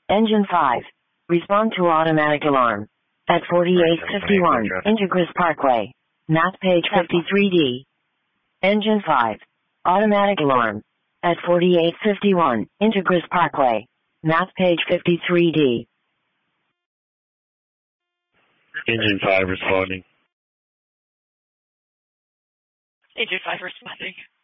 Engine 5. Respond to automatic alarm. At 4851 Integris Parkway. Map page 53D. Engine 5. Automatic alarm. At 4851 Integris Parkway. Map page 53D. Engine 5 responding. Engine 5 responding.